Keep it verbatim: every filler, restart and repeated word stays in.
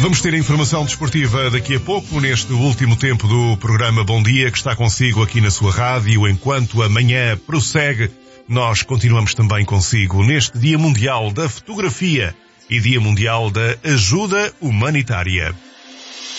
Vamos ter a informação desportiva daqui a pouco, neste último tempo do programa Bom Dia, que está consigo aqui na sua rádio. Enquanto a manhã prossegue, nós continuamos também consigo neste Dia Mundial da Fotografia e Dia Mundial da Ajuda Humanitária.